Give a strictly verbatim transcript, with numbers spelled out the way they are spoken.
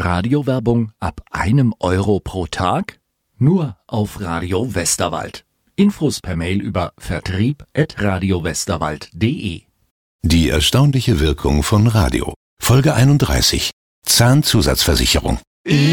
Radiowerbung ab einem Euro pro Tag? Nur auf Radio Westerwald. Infos per Mail über vertrieb at radiowesterwald punkt de. Die erstaunliche Wirkung von Radio. Folge einunddreißig. Zahnzusatzversicherung.